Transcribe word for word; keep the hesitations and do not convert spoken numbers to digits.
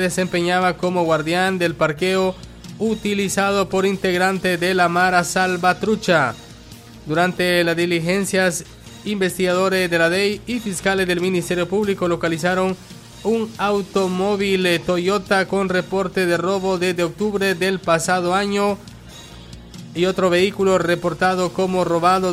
desempeñaba como guardián del parqueo utilizado por integrantes de la Mara Salvatrucha. Durante las diligencias, investigadores de la D E I y fiscales del Ministerio Público localizaron un automóvil Toyota con reporte de robo desde octubre del pasado año y otro vehículo reportado como robado